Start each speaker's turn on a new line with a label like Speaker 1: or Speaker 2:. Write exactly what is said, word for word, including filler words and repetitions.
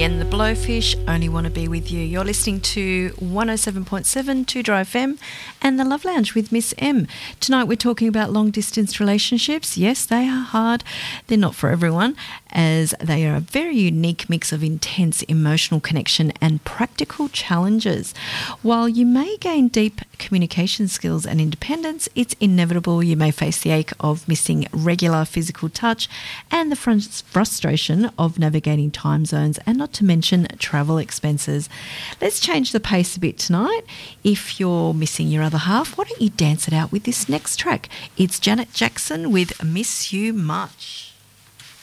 Speaker 1: and the Blowfish, Only Want to Be With You. You're listening to one oh seven point seven two Drive F M and the Love Lounge with Miss M. Tonight we're talking about long-distance relationships. Yes, they are hard. They're not for everyone, as they are a very unique mix of intense emotional connection and practical challenges. While you may gain deep communication skills and independence, it's inevitable you may face the ache of missing regular physical touch and the frus- frustration of navigating time zones, and not to mention travel expenses. Let's change the pace a bit tonight. If you're missing your other half, why don't you dance it out with this next track? It's Janet Jackson with Miss You Much.